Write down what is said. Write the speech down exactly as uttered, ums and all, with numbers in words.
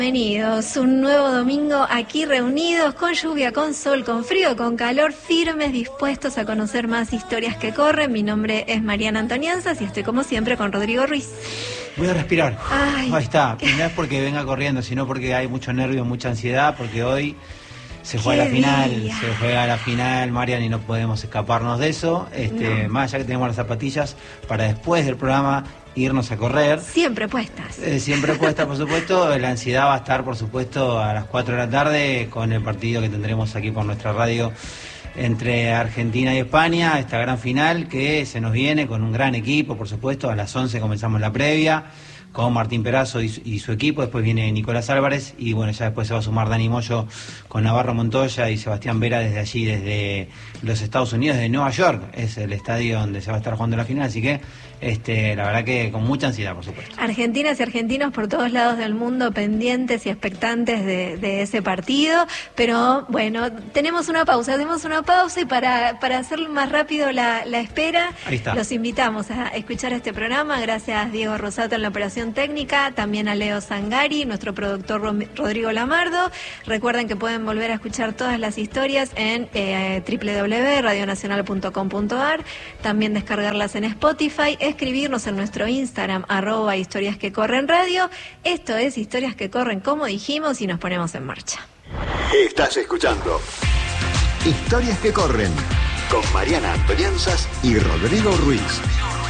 Bienvenidos, un nuevo domingo aquí reunidos, con lluvia, con sol, con frío, con calor, firmes, dispuestos a conocer más historias que corren. Mi nombre es Mariana Antonianzas y estoy como siempre con Rodrigo Ruiz. Voy a respirar. Ay. Ahí está. Y no es porque venga corriendo, sino porque hay mucho nervio, mucha ansiedad, porque hoy se juega la final, día. se juega la final, Marian, y no podemos escaparnos de eso. Este, No. Más allá que tenemos las zapatillas para después del programa irnos a correr. Siempre puestas. Eh, siempre puesta, por supuesto. La ansiedad va a estar, por supuesto, a las cuatro de la tarde con el partido que tendremos aquí por nuestra radio entre Argentina y España, esta gran final que se nos viene con un gran equipo, por supuesto. A las once comenzamos la previa con Martín Perazo y su, y su equipo, después viene Nicolás Álvarez y bueno, ya después se va a sumar Dani Moyo con Navarro Montoya y Sebastián Vera desde allí, desde los Estados Unidos, de Nueva York, es el estadio donde se va a estar jugando la final, así que este, la verdad que con mucha ansiedad, por supuesto. Argentinas y argentinos por todos lados del mundo pendientes y expectantes de, de ese partido, pero bueno, tenemos una pausa, hacemos una pausa y para, para hacer más rápido la, la espera, Ahí está. Los invitamos a escuchar este programa, gracias Diego Rosato en la operación técnica, también a Leo Zangari, nuestro productor Rodrigo Lamardo. Recuerden que pueden volver a escuchar todas las historias en eh, doble u doble u doble u punto radio nacional punto com punto a r, también descargarlas en Spotify, escribirnos en nuestro Instagram, arroba historias que corren radio. Esto es Historias que corren, como dijimos, y nos ponemos en marcha. Estás escuchando Historias que corren con Mariana Antonianzas y Rodrigo Ruiz.